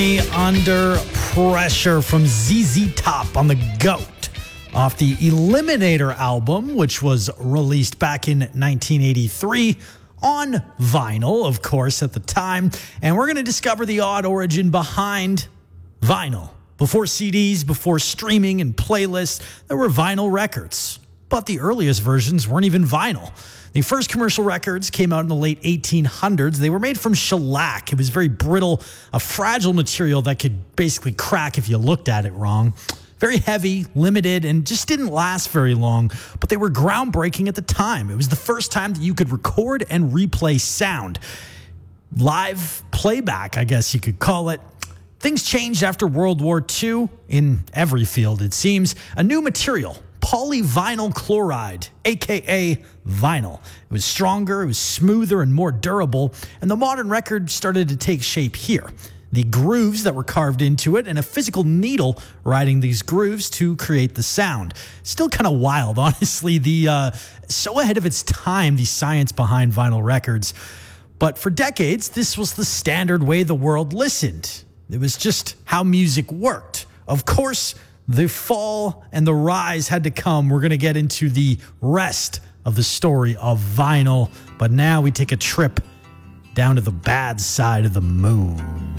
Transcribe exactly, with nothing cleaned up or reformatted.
Under Pressure from Z Z Top on the GOAT off the Eliminator album, which was released back in nineteen eighty-three on vinyl, of course, at the time. And we're going to discover the odd origin behind vinyl. Before C Ds, before streaming and playlists, there were vinyl records. But the earliest versions weren't even vinyl. The first commercial records came out in the late eighteen hundreds. They were made from shellac. It was very brittle, a fragile material that could basically crack if you looked at it wrong. Very heavy, limited, and just didn't last very long, but they were groundbreaking at the time. It was the first time that you could record and replay sound. Live playback, I guess you could call it. Things changed after World War Two in every field, it seems. A new material, polyvinyl chloride, a k a vinyl. It was stronger, it was smoother, and more durable, and the modern record started to take shape here. The grooves that were carved into it and a physical needle riding these grooves to create the sound. Still kind of wild, honestly. The uh, so ahead of its time, the science behind vinyl records. But for decades, this was the standard way the world listened. It was just how music worked. Of course, the fall and the rise had to come. We're going to get into the rest of the story of vinyl. But now we take a trip down to the bad side of the moon.